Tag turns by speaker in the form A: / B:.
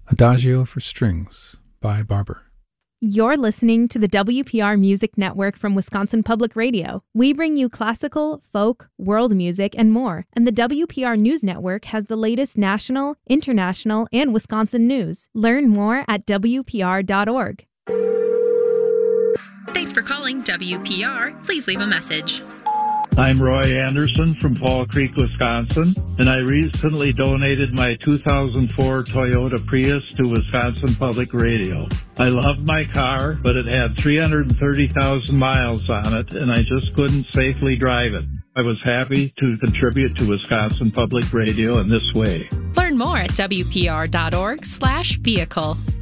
A: Adagio for Strings by Barber.
B: You're listening to the WPR Music Network from Wisconsin Public Radio. We bring you classical, folk, world music, and more. And the WPR News Network has the latest national, international, and Wisconsin news. Learn more at WPR.org.
C: Thanks for calling WPR. Please leave a message.
D: I'm Roy Anderson from Fall Creek, Wisconsin, and I recently donated my 2004 Toyota Prius to Wisconsin Public Radio. I loved my car, but it had 330,000 miles on it, and I just couldn't safely drive it. I was happy to contribute to Wisconsin Public Radio in this way.
C: Learn more at WPR.org/vehicle.